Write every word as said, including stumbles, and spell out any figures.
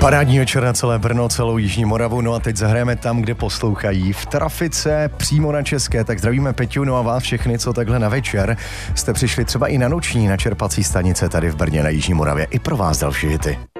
Parádní večer na celé Brno, celou Jižní Moravu, no a teď zahrajeme tam, kde poslouchají, v trafice, přímo na České, tak zdravíme Peťu, no a vás všechny, co takhle na večer jste přišli třeba i na noční na čerpací stanice tady v Brně na Jižní Moravě, i pro vás další hity.